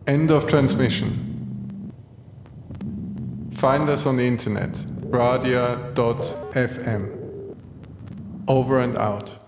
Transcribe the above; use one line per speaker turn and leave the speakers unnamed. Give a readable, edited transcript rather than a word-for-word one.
End of transmission. Find us on the internet, radia.fm. Over and out.